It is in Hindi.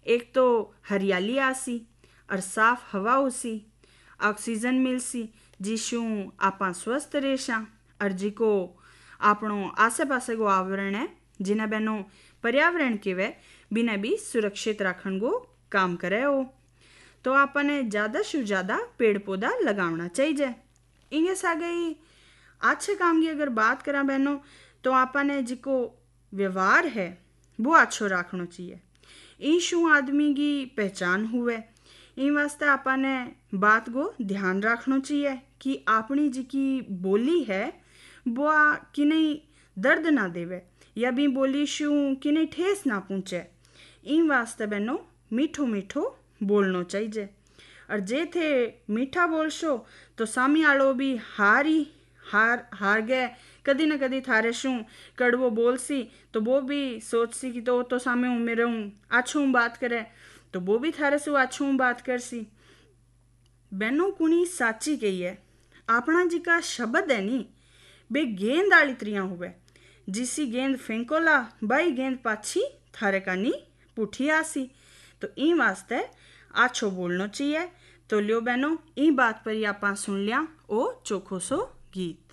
एक तो हरियाली आसी और साफ हवा होसी, ऑक्सीजन मिलसी, जिसू आपा स्वस्थ रहेशा और जिको आपणो आसे पासे को आवरण है जिन्हें बहनों पर्यावरण कहवे बिना भी सुरक्षित रखने को काम करे हो। तो आपने ज़्यादा से ज़्यादा पेड़ पौधा लगाना चाहिए। इंगे सागई अच्छे काम की अगर बात करा बहनों तो आपने जिको व्यवहार है वो अच्छो रखना चाहिए। ईशु आदमी की पहचान हुए इन वास्ते आपने बात को ध्यान रखना चाहिए कि अपनी जिकी बोली है वो कि नहीं दर्द ना देवे या भी बोली शू कि नहीं ठेस ना पहुँचे। इन वास्ते बहनों मीठो मीठो बोलना चाहिए और जे थे मीठा बोलशो तो सामी आलो भी हार गए कदी न कदी थारे शू कड़वो बोलसी तो वो भी सोचसी कि तो सामे हूँ मेरे हूँ अच्छू बात करे तो वो भी थारे से अच्छू बात करसी। बहनों कुणी साची कही है अपना जी का शब्द है नी बे गेंद आली त्रिया हुए जिसी गेंद फेंकोला बाई गेंद पाछी थारे का नी पुठी आसी। तो ई वास्ते आछो बोलना चाहिए। तो लियो बहनों ई बात पर ही आपा सुन लिया ओ चोखो सो गीत।